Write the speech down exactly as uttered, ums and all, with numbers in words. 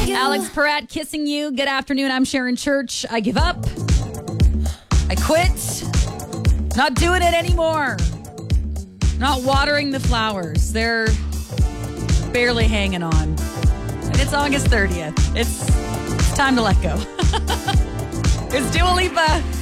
Alex Perrat, Kissing You. Good afternoon. I'm Sharon Church. I give up. I quit. Not doing it anymore. Not watering the flowers. They're barely hanging on. And it's August thirtieth. It's, it's time to let go. It's Dua Lipa.